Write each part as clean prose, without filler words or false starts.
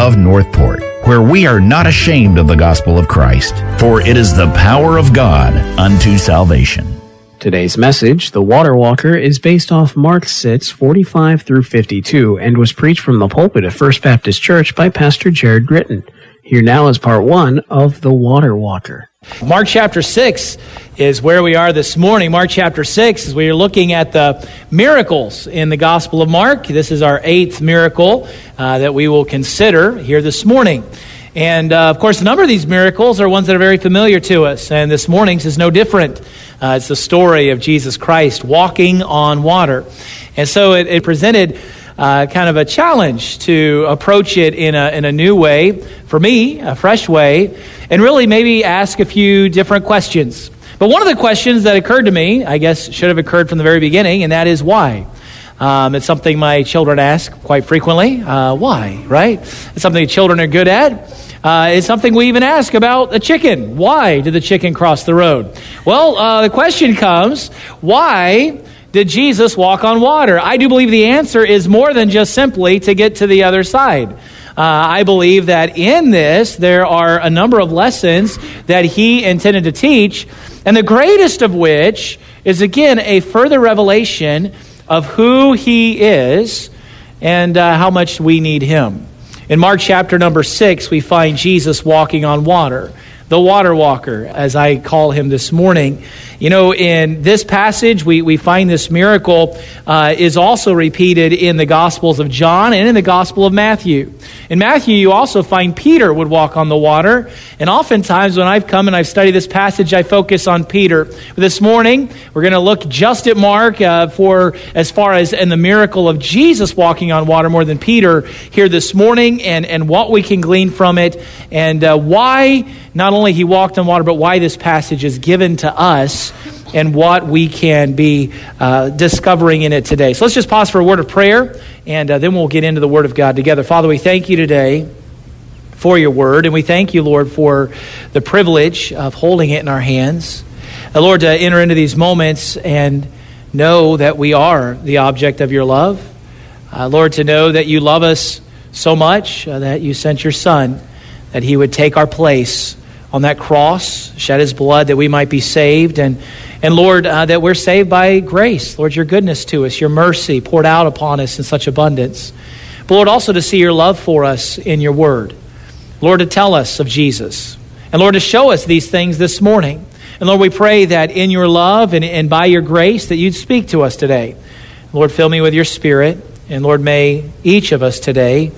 of Northport, where we are not ashamed of the gospel of Christ, for it is the power of God unto salvation. Today's message, The Water Walker, is based off Mark 6:45 through 52 and was preached from the pulpit of First Baptist Church by Pastor Jared Gritton. Here now is part 1 of The Water Walker. Mark chapter 6 is where we are this morning. Mark chapter 6 is we are looking at the miracles in the Gospel of Mark. This is our 8th miracle that we will consider here this morning. And, of course, a number of these miracles are ones that are very familiar to us, and this morning's is no different. It's the story of Jesus Christ walking on water. And so it presented kind of a challenge to approach it in a new way, for me, a fresh way, and really maybe ask a few different questions. But one of the questions that occurred to me, I guess should have occurred from the very beginning, and that is why. It's something my children ask quite frequently. Why, right? It's something children are good at. It's something we even ask about a chicken. Why did the chicken cross the road? Well, the question comes, why did Jesus walk on water? I do believe the answer is more than just simply to get to the other side. I believe that in this, there are a number of lessons that he intended to teach, and the greatest of which is, again, a further revelation of who he is and how much we need him. In Mark chapter number 6, we find Jesus walking on water, the water walker, as I call him this morning. You know, in this passage, we find this miracle is also repeated in the Gospels of John and in the Gospel of Matthew. In Matthew, you also find Peter would walk on the water. And oftentimes when I've come and I've studied this passage, I focus on Peter. But this morning, we're going to look just at Mark for as far as in the miracle of Jesus walking on water more than Peter here this morning, and what we can glean from it, and why not only he walked on water, but why this passage is given to us and what we can be discovering in it today. So let's just pause for a word of prayer, and then we'll get into the Word of God together. Father, we thank you today for your Word, and we thank you, Lord, for the privilege of holding it in our hands. Lord, to enter into these moments and know that we are the object of your love. Lord, to know that you love us so much that you sent your Son, that he would take our place on that cross, shed his blood that we might be saved. And Lord, that we're saved by grace. Lord, your goodness to us, your mercy poured out upon us in such abundance. But Lord, also to see your love for us in your word. Lord, to tell us of Jesus. And Lord, to show us these things this morning. And Lord, we pray that in your love and by your grace that you'd speak to us today. Lord, fill me with your Spirit. And Lord, may each of us today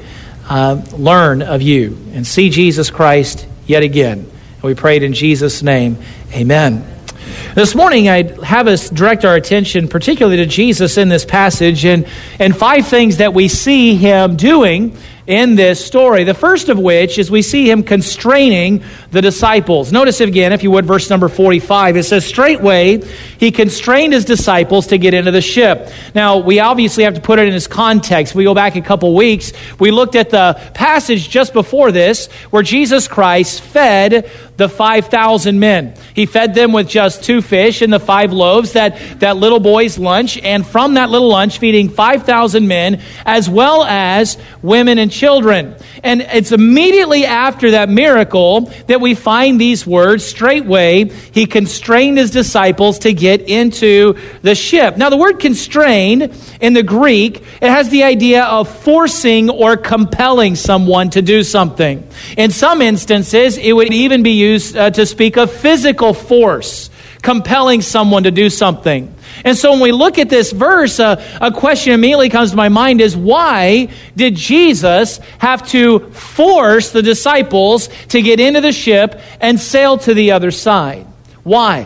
learn of you and see Jesus Christ yet again. And we pray it in Jesus' name. Amen. This morning, I'd have us direct our attention particularly to Jesus in this passage and 5 things that we see him doing in this story. The first of which is we see him constraining the disciples. Notice again, if you would, verse number 45. It says, straightway he constrained his disciples to get into the ship. Now, we obviously have to put it in its context. If we go back a couple weeks, we looked at the passage just before this where Jesus Christ fed the 5,000 men. He fed them with just 2 fish and the 5 loaves, that little boy's lunch, and from that little lunch feeding 5,000 men as well as women and children. And it's immediately after that miracle that we find these words, straightway he constrained his disciples to get into the ship. Now the word constrain in the Greek, it has the idea of forcing or compelling someone to do something. In some instances, it would even be used to speak of physical force, compelling someone to do something. And so when we look at this verse, a question immediately comes to my mind is, why did Jesus have to force the disciples to get into the ship and sail to the other side? Why?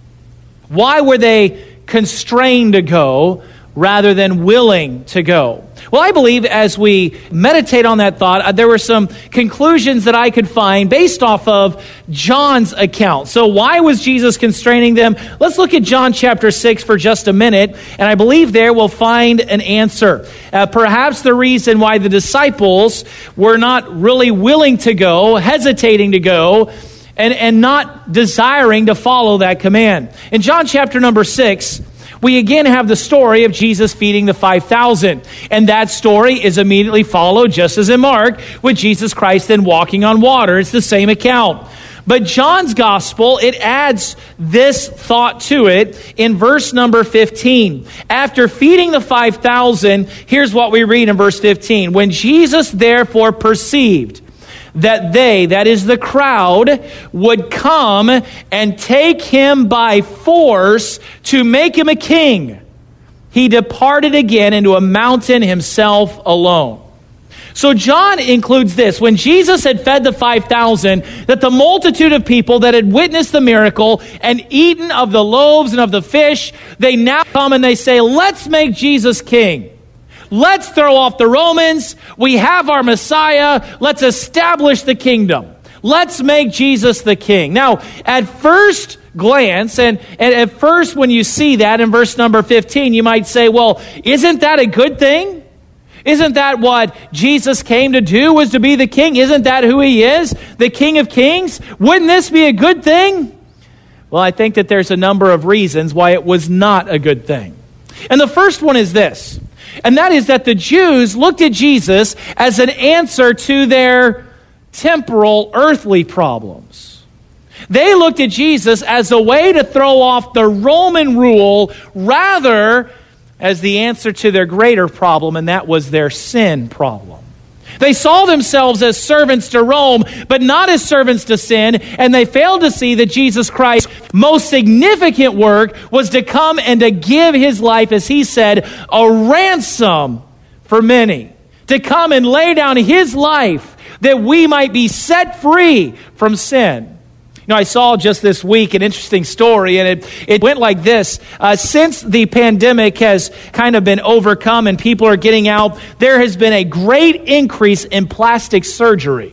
Why were they constrained to go rather than willing to go? Well, I believe as we meditate on that thought, there were some conclusions that I could find based off of John's account. So why was Jesus constraining them? Let's look at John chapter 6 for just a minute, and I believe there we'll find an answer. Perhaps the reason why the disciples were not really willing to go, hesitating to go, and not desiring to follow that command. In John chapter number 6, we again have the story of Jesus feeding the 5,000. And that story is immediately followed, just as in Mark, with Jesus Christ then walking on water. It's the same account. But John's gospel, it adds this thought to it in verse number 15. After feeding the 5,000, here's what we read in verse 15. When Jesus therefore perceived that they, that is the crowd, would come and take him by force to make him a king, he departed again into a mountain himself alone. So John includes this. When Jesus had fed the 5,000, that the multitude of people that had witnessed the miracle and eaten of the loaves and of the fish, they now come and they say, let's make Jesus king. Let's throw off the Romans. We have our Messiah. Let's establish the kingdom. Let's make Jesus the king. Now, at first glance, and at first when you see that in verse number 15, you might say, well, isn't that a good thing? Isn't that what Jesus came to do, was to be the king? Isn't that who he is? The King of Kings? Wouldn't this be a good thing? Well, I think that there's a number of reasons why it was not a good thing. And the first one is this, and that is that the Jews looked at Jesus as an answer to their temporal, earthly problems. They looked at Jesus as a way to throw off the Roman rule rather as the answer to their greater problem, and that was their sin problem. They saw themselves as servants to Rome, but not as servants to sin, and they failed to see that Jesus Christ's most significant work was to come and to give his life, as he said, a ransom for many. To come and lay down his life that we might be set free from sin. You know, I saw just this week an interesting story, and it went like this. Since the pandemic has kind of been overcome and people are getting out, there has been a great increase in plastic surgery.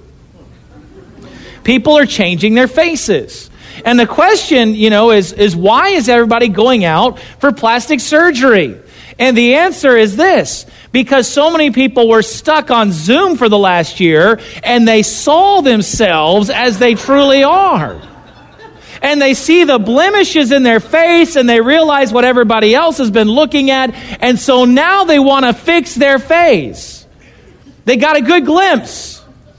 People are changing their faces. And the question, is why is everybody going out for plastic surgery? And the answer is this: because so many people were stuck on Zoom for the last year, and they saw themselves as they truly are. And they see the blemishes in their face, and they realize what everybody else has been looking at, and so now they want to fix their face. They got a good glimpse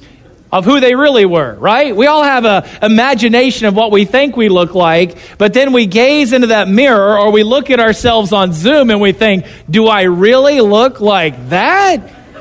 of who they really were, right? We all have an imagination of what we think we look like, but then we gaze into that mirror, or we look at ourselves on Zoom and we think, do I really look like that?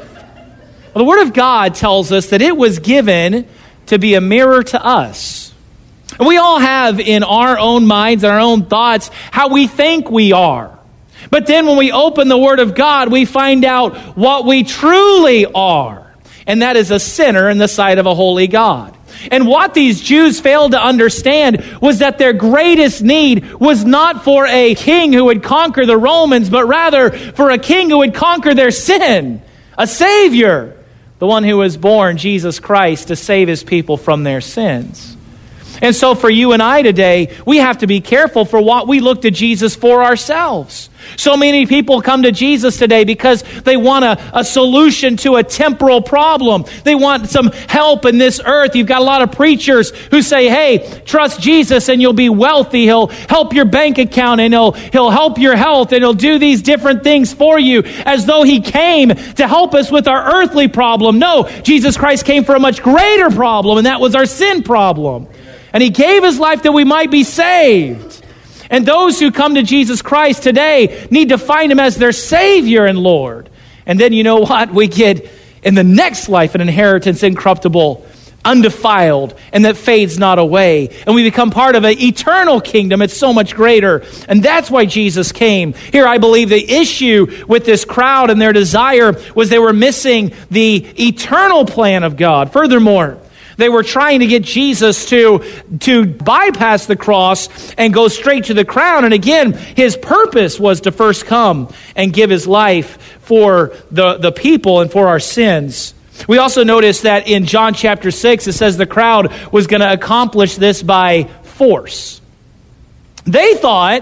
Well, the Word of God tells us that it was given to be a mirror to us. And we all have in our own minds and our own thoughts how we think we are. But then when we open the Word of God, we find out what we truly are. And that is a sinner in the sight of a holy God. And what these Jews failed to understand was that their greatest need was not for a king who would conquer the Romans, but rather for a king who would conquer their sin. A Savior. The one who was born, Jesus Christ, to save his people from their sins. And so for you and I today, we have to be careful for what we look to Jesus for ourselves. So many people come to Jesus today because they want a solution to a temporal problem. They want some help in this earth. You've got a lot of preachers who say, hey, trust Jesus and you'll be wealthy. He'll help your bank account, and he'll help your health, and he'll do these different things for you, as though he came to help us with our earthly problem. No, Jesus Christ came for a much greater problem, and that was our sin problem. And he gave his life that we might be saved. And those who come to Jesus Christ today need to find him as their Savior and Lord. And then you know what? We get in the next life an inheritance incorruptible, undefiled, and that fades not away. And we become part of an eternal kingdom. It's so much greater. And that's why Jesus came. Here, I believe the issue with this crowd and their desire was they were missing the eternal plan of God. Furthermore, they were trying to get Jesus to bypass the cross and go straight to the crown. And again, his purpose was to first come and give his life for the people and for our sins. We also notice that in John chapter 6, it says the crowd was going to accomplish this by force. They thought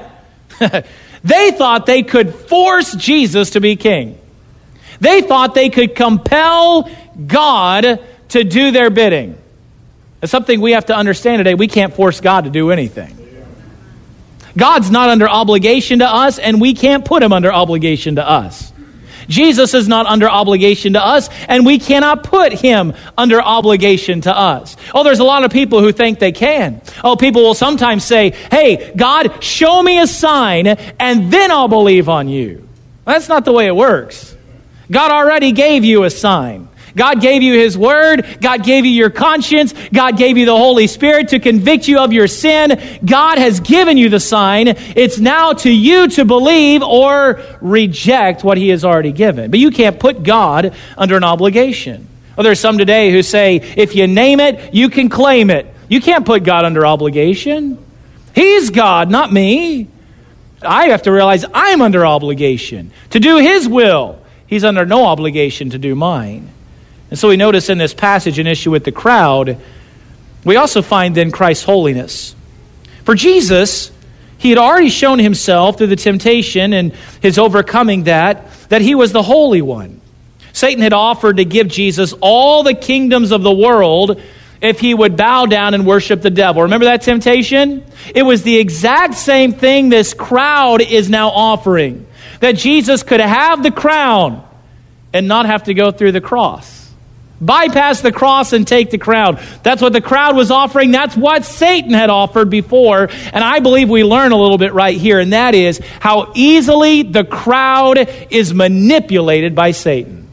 they could force Jesus to be king. They thought they could compel God to do their bidding. It's something we have to understand today. We can't force God to do anything. God's not under obligation to us, and we can't put him under obligation to us. Jesus is not under obligation to us, and we cannot put him under obligation to us. Oh, there's a lot of people who think they can. Oh, people will sometimes say, hey, God, show me a sign, and then I'll believe on you. That's not the way it works. God already gave you a sign. God gave you his word. God gave you your conscience. God gave you the Holy Spirit to convict you of your sin. God has given you the sign. It's now to you to believe or reject what he has already given. But you can't put God under an obligation. Well, there's some today who say, if you name it, you can claim it. You can't put God under obligation. He's God, not me. I have to realize I'm under obligation to do his will. He's under no obligation to do mine. And so we notice in this passage an issue with the crowd. We also find then Christ's holiness. For Jesus, he had already shown himself through the temptation and his overcoming that he was the Holy One. Satan had offered to give Jesus all the kingdoms of the world if he would bow down and worship the devil. Remember that temptation? It was the exact same thing this crowd is now offering. That Jesus could have the crown and not have to go through the cross. Bypass the cross and take the crown. That's what the crowd was offering. That's what Satan had offered before. And I believe we learn a little bit right here, and that is how easily the crowd is manipulated by Satan.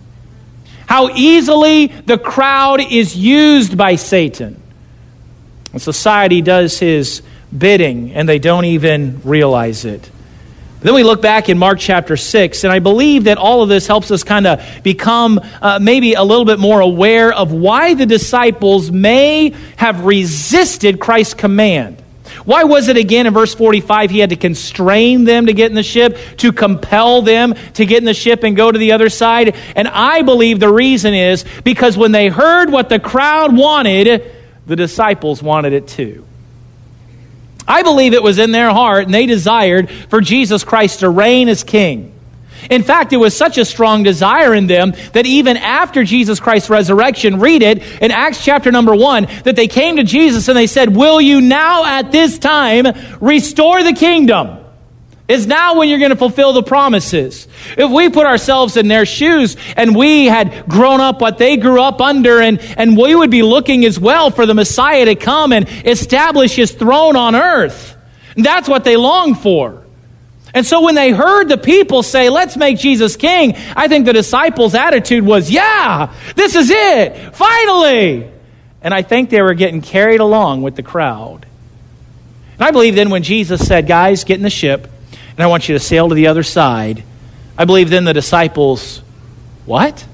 How easily the crowd is used by Satan. And society does his bidding, and they don't even realize it. Then we look back in Mark chapter 6, and I believe that all of this helps us kind of become maybe a little bit more aware of why the disciples may have resisted Christ's command. Why was it again in verse 45 he had to constrain them to get in the ship, to compel them to get in the ship and go to the other side? And I believe the reason is because when they heard what the crowd wanted, the disciples wanted it too. I believe it was in their heart, and they desired for Jesus Christ to reign as king. In fact, it was such a strong desire in them that even after Jesus Christ's resurrection, read it in Acts chapter number 1, that they came to Jesus and they said, will you now at this time restore the kingdom? Is now when you're going to fulfill the promises. If we put ourselves in their shoes and we had grown up what they grew up under, and we would be looking as well for the Messiah to come and establish his throne on earth. And that's what they longed for. And so when they heard the people say, let's make Jesus king, I think the disciples' attitude was, yeah, this is it, finally. And I think they were getting carried along with the crowd. And I believe then when Jesus said, guys, get in the ship, and I want you to sail to the other side, I believe then the disciples, what?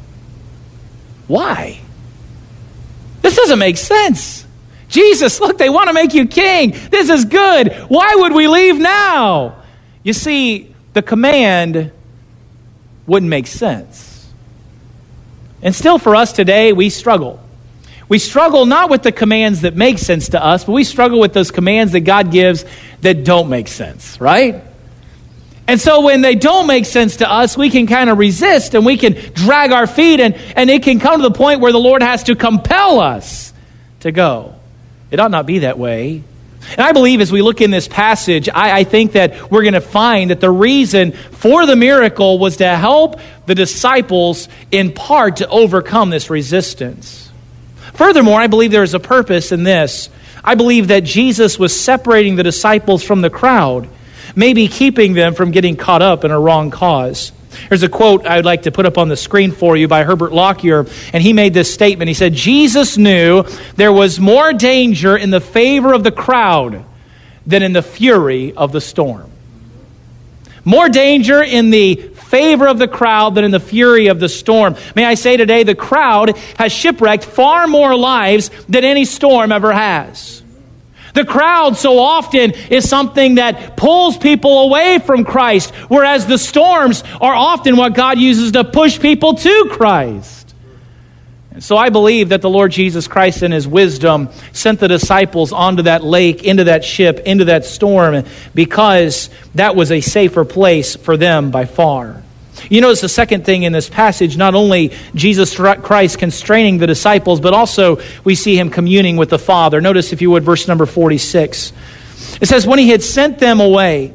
Why? This doesn't make sense. Jesus, look, they want to make you king. This is good. Why would we leave now? You see, the command wouldn't make sense. And still for us today, we struggle. We struggle not with the commands that make sense to us, but we struggle with those commands that God gives that don't make sense, right? And so when they don't make sense to us, we can kind of resist and we can drag our feet, and it can come to the point where the Lord has to compel us to go. It ought not be that way. And I believe as we look in this passage, I think that we're going to find that the reason for the miracle was to help the disciples in part to overcome this resistance. Furthermore, I believe there is a purpose in this. I believe that Jesus was separating the disciples from the crowd, maybe keeping them from getting caught up in a wrong cause. There's a quote I would like to put up on the screen for you by Herbert Lockyer, and he made this statement. He said, Jesus knew there was more danger in the favor of the crowd than in the fury of the storm. More danger in the favor of the crowd than in the fury of the storm. May I say today, the crowd has shipwrecked far more lives than any storm ever has. The crowd so often is something that pulls people away from Christ, whereas the storms are often what God uses to push people to Christ. And so I believe that the Lord Jesus Christ in his wisdom sent the disciples onto that lake, into that ship, into that storm, because that was a safer place for them by far. You notice the second thing in this passage, not only Jesus Christ constraining the disciples, but also we see him communing with the Father. Notice, if you would, verse number 46. It says, when he had sent them away,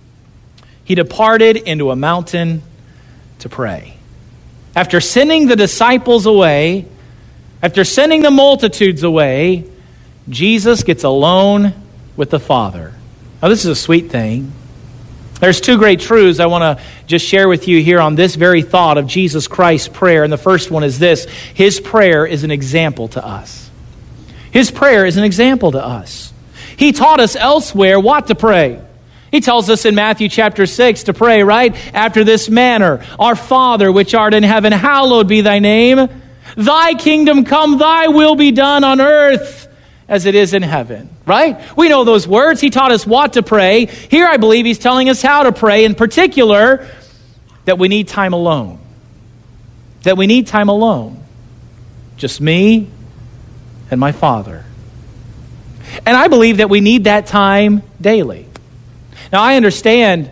he departed into a mountain to pray. After sending the disciples away, after sending the multitudes away, Jesus gets alone with the Father. Now, this is a sweet thing. There's two great truths I want to just share with you here on this very thought of Jesus Christ's prayer. And the first one is this: his prayer is an example to us. His prayer is an example to us. He taught us elsewhere what to pray. He tells us in Matthew chapter 6 to pray, right? After this manner, Our Father which art in heaven, hallowed be thy name. Thy kingdom come, thy will be done on earth as it is in heaven, right? We know those words. He taught us what to pray. Here I believe he's telling us how to pray, in particular, that we need time alone. That we need time alone. Just me and my Father. And I believe that we need that time daily. Now, I understand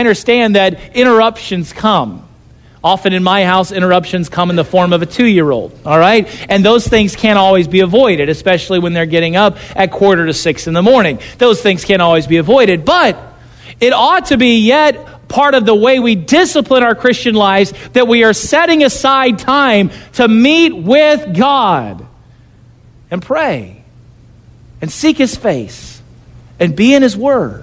that interruptions come. Often in my house, interruptions come in the form of a 2-year-old, all right? And those things can't always be avoided, especially when they're getting up at 5:45 in the morning. Those things can't always be avoided, but it ought to be yet part of the way we discipline our Christian lives that we are setting aside time to meet with God and pray and seek his face and be in his word.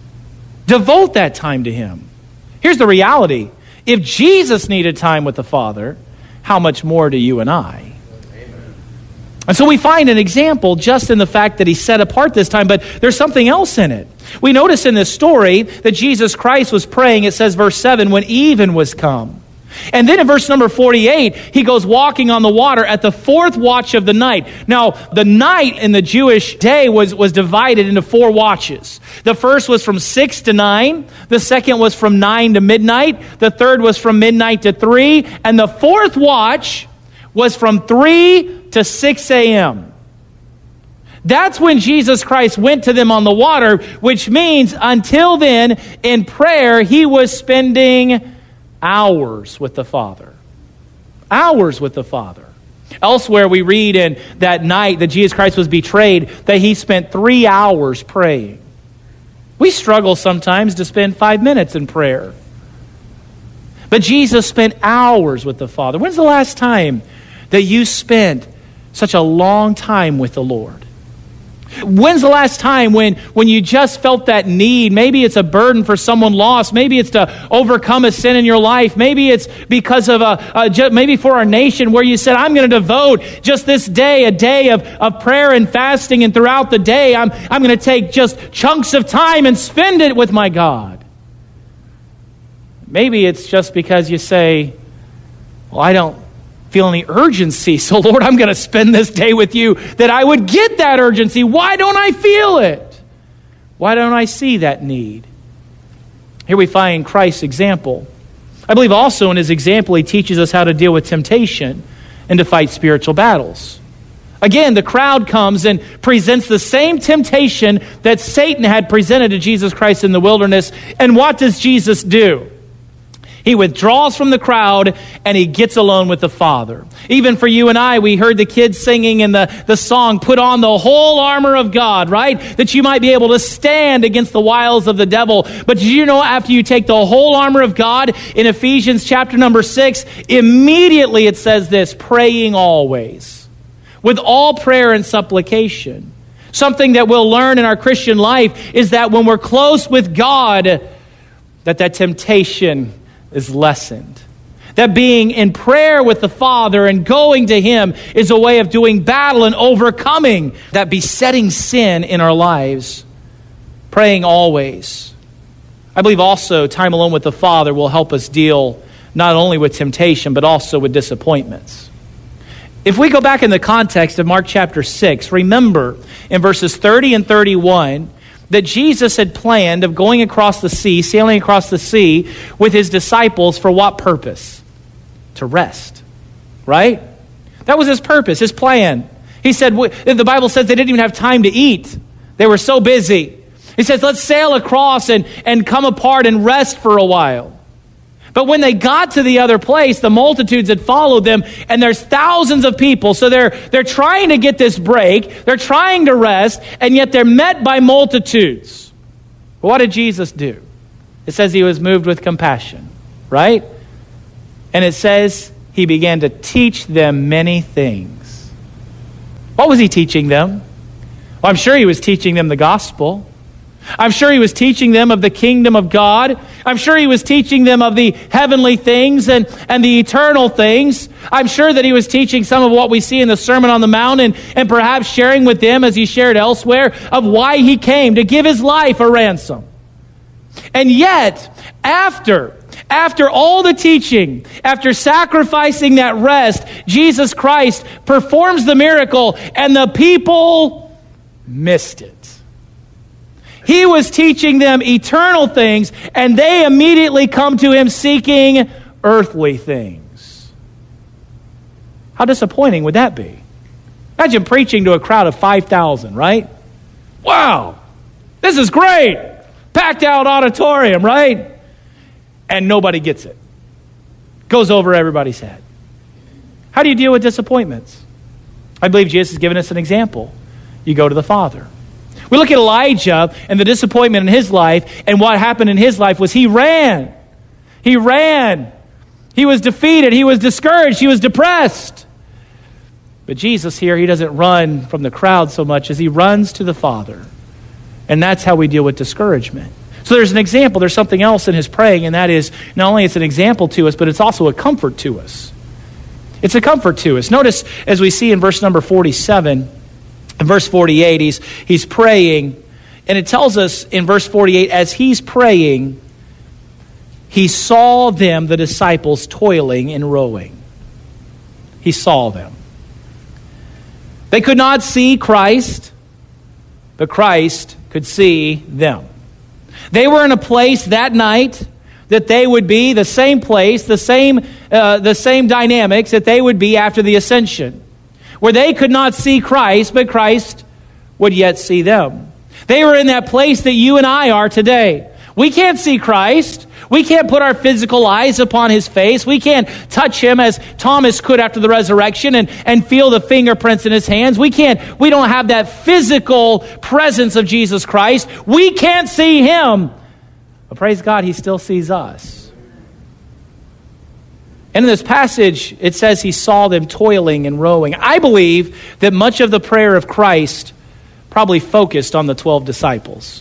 Devote that time to him. Here's the reality. If Jesus needed time with the Father, how much more do you and I? Amen. And so we find an example just in the fact that he set apart this time, but there's something else in it. We notice in this story that Jesus Christ was praying, it says verse 7, when even was come. And then in verse number 48, he goes walking on the water at the 4th watch of the night. Now, the night in the Jewish day was divided into 4 watches. The first was from 6 to 9. The second was from 9 to midnight. The third was from midnight to 3. And the 4th watch was from 3 to 6 a.m. That's when Jesus Christ went to them on the water, which means until then, in prayer, he was spending hours with the Father. Hours with the Father. Elsewhere we read in that night that Jesus Christ was betrayed that he spent 3 hours praying. We struggle sometimes to spend 5 minutes in prayer. But Jesus spent hours with the Father. When's the last time that you spent such a long time with the Lord? When's the last time when you just felt that need? Maybe it's a burden for someone lost. Maybe it's to overcome a sin in your life. Maybe it's because of maybe for our nation where you said, I'm going to devote just this day, a day of prayer and fasting, and throughout the day, I'm going to take just chunks of time and spend it with my God. Maybe it's just because you say, well, I don't feel any urgency, so Lord, I'm going to spend this day with you that I would get that urgency. Why don't I feel it? Why don't I see that need? Here we find Christ's example. I believe also in his example, he teaches us how to deal with temptation and to fight spiritual battles. Again, the crowd comes and presents the same temptation that Satan had presented to Jesus Christ in the wilderness. And what does Jesus do? He withdraws from the crowd and he gets alone with the Father. Even for you and I, we heard the kids singing in the song, put on the whole armor of God, right? That you might be able to stand against the wiles of the devil. But did you know after you take the whole armor of God in Ephesians chapter number 6, immediately it says this, praying always, with all prayer and supplication. Something that we'll learn in our Christian life is that when we're close with God, that temptation is lessened. That being in prayer with the Father and going to him is a way of doing battle and overcoming that besetting sin in our lives. Praying always. I believe also time alone with the Father will help us deal not only with temptation, but also with disappointments. If we go back in the context of Mark chapter 6, remember in verses 30 and 31, that Jesus had planned of going across the sea, sailing across the sea with his disciples for what purpose? To rest, right? That was his purpose, his plan. He said, the Bible says they didn't even have time to eat. They were so busy. He says, let's sail across and come apart and rest for a while. But when they got to the other place, the multitudes had followed them, and there's thousands of people. So they're trying to get this break. They're trying to rest, and yet they're met by multitudes. But what did Jesus do? It says he was moved with compassion, right? And it says he began to teach them many things. What was he teaching them? Well, I'm sure he was teaching them the gospel. I'm sure he was teaching them of the kingdom of God. I'm sure he was teaching them of the heavenly things and the eternal things. I'm sure that he was teaching some of what we see in the Sermon on the Mount and perhaps sharing with them, as he shared elsewhere, of why he came to give his life a ransom. And yet, after all the teaching, after sacrificing that rest, Jesus Christ performs the miracle and the people missed it. He was teaching them eternal things, and they immediately come to him seeking earthly things. How disappointing would that be? Imagine preaching to a crowd of 5,000, right? Wow, this is great. Packed out auditorium, right? And nobody gets it. Goes over everybody's head. How do you deal with disappointments? I believe Jesus has given us an example. You go to the Father. We look at Elijah and the disappointment in his life, and what happened in his life was he ran. He ran. He was defeated. He was discouraged. He was depressed. But Jesus here, he doesn't run from the crowd so much as he runs to the Father. And that's how we deal with discouragement. So there's an example. There's something else in his praying, and that is not only it's an example to us, but it's also a comfort to us. It's a comfort to us. Notice, as we see in verse number 47, in verse 48, he's praying, and it tells us in verse 48, as he's praying, he saw them, the disciples, toiling and rowing. He saw them. They could not see Christ, but Christ could see them. They were in a place that night that they would be the same place, the same dynamics that they would be after the ascension, where they could not see Christ, but Christ would yet see them. They were in that place that you and I are today. We can't see Christ. We can't put our physical eyes upon his face. We can't touch him as Thomas could after the resurrection and feel the fingerprints in his hands. We don't have that physical presence of Jesus Christ. We can't see him. But praise God, he still sees us. And in this passage, it says he saw them toiling and rowing. I believe that much of the prayer of Christ probably focused on the 12 disciples.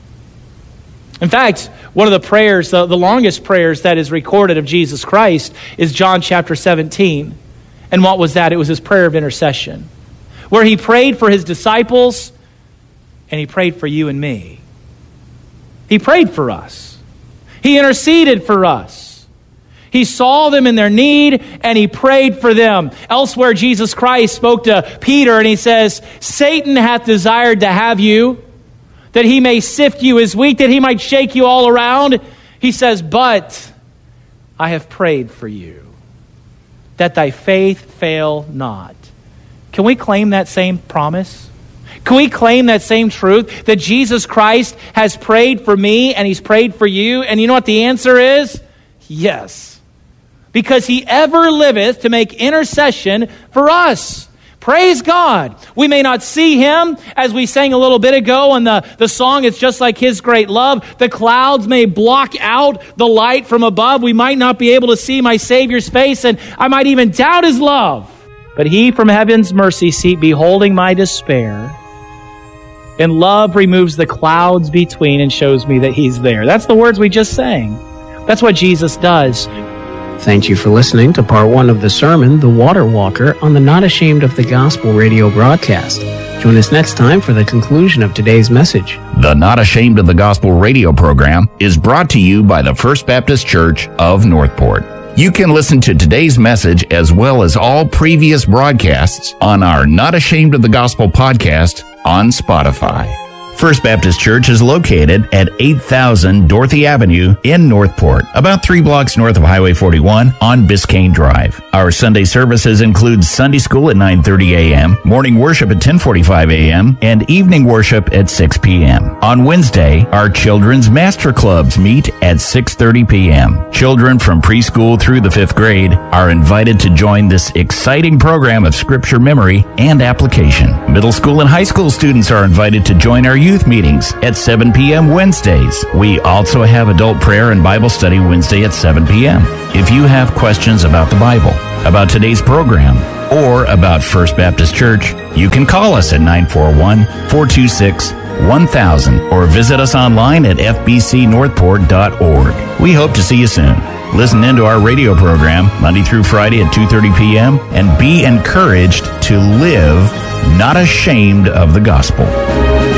In fact, one of the prayers, the longest prayers that is recorded of Jesus Christ is John chapter 17. And what was that? It was his prayer of intercession, where he prayed for his disciples and he prayed for you and me. He prayed for us. He interceded for us. He saw them in their need and he prayed for them. Elsewhere, Jesus Christ spoke to Peter and he says, Satan hath desired to have you, that he may sift you as wheat, that he might shake you all around. He says, but I have prayed for you, that thy faith fail not. Can we claim that same promise? Can we claim that same truth, that Jesus Christ has prayed for me and he's prayed for you? And you know what the answer is? Yes. Because he ever liveth to make intercession for us. Praise God. We may not see him, as we sang a little bit ago in the song, It's Just Like His Great Love. The clouds may block out the light from above. We might not be able to see my Savior's face, and I might even doubt his love. But he from heaven's mercy seat, beholding my despair, in love removes the clouds between and shows me that he's there. That's the words we just sang. That's what Jesus does. Thank you for listening to part 1 of the sermon, The Water Walker, on the Not Ashamed of the Gospel radio broadcast. Join us next time for the conclusion of today's message. The Not Ashamed of the Gospel radio program is brought to you by the First Baptist Church of Northport. You can listen to today's message as well as all previous broadcasts on our Not Ashamed of the Gospel podcast on Spotify. First Baptist Church is located at 8000 Dorothy Avenue in Northport, about 3 blocks north of Highway 41 on Biscayne Drive. Our Sunday services include Sunday school at 9:30 a.m., morning worship at 10:45 a.m., and evening worship at 6 p.m. On Wednesday, our children's master clubs meet at 6:30 p.m. Children from preschool through the 5th grade are invited to join this exciting program of scripture memory and application. Middle school and high school students are invited to join our youth youth meetings at 7 p.m. Wednesdays. We also have adult prayer and Bible study Wednesday at 7 p.m. If you have questions about the Bible, about today's program, or about First Baptist Church, you can call us at 941-426-1000 or visit us online at fbcnorthport.org. We hope to see you soon. Listen into our radio program Monday through Friday at 2:30 p.m. and be encouraged to live not ashamed of the gospel.